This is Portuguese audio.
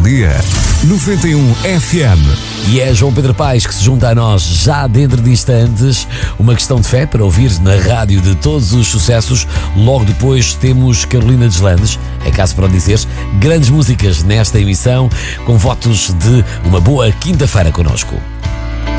Bom Dia 91 FM. E é João Pedro Paes que se junta a nós já dentro de instantes. Uma questão de fé para ouvir na rádio de todos os sucessos. Logo depois temos Carolina Deslandes, é caso para dizer, grandes músicas nesta emissão, com votos de uma boa quinta-feira connosco.